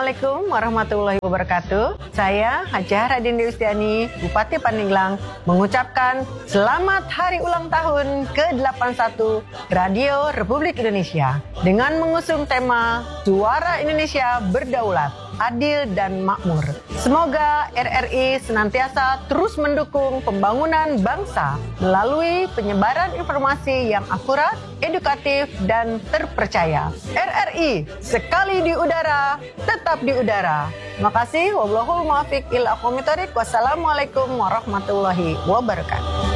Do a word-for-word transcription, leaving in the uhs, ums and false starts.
Assalamualaikum warahmatullahi wabarakatuh. Saya Hajah Radin Dewstiani, Bupati Pandeglang, mengucapkan selamat hari ulang tahun ke delapan puluh satu Radio Republik Indonesia dengan mengusung tema Suara Indonesia Berdaulat, Adil dan Makmur. Semoga R R I senantiasa terus mendukung pembangunan bangsa melalui penyebaran informasi yang akurat, edukatif, dan terpercaya. R R I sekali di udara, tetap di udara. Terima kasih. Wallahul muwaffiq ila aqwamit thoriq. Wassalamualaikum warahmatullahi wabarakatuh.